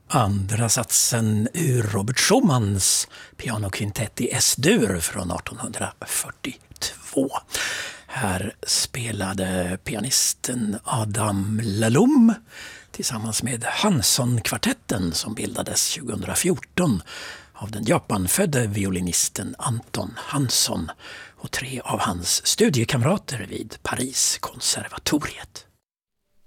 Andra satsen ur Robert Schumanns pianokvintett i S-dur från 1842. Här spelade pianisten Adam Lalum tillsammans med Hansson-kvartetten som bildades 2014 av den japanfödde violinisten Anton Hansson och 3 av hans studiekamrater vid Paris konservatoriet.